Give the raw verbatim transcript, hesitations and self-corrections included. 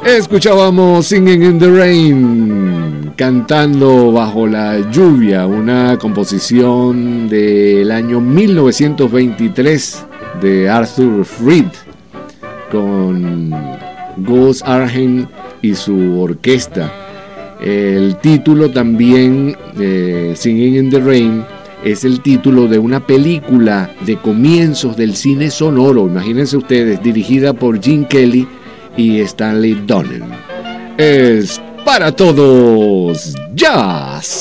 Escuchábamos Singing in the Rain, cantando bajo la lluvia, una composición del año mil novecientos veintitrés de Arthur Freed, con Gus Argent y su orquesta. El título también de Singing in the Rain es el título de una película de comienzos del cine sonoro, imagínense ustedes, dirigida por Gene Kelly y Stanley Donen. Es para todos jazz.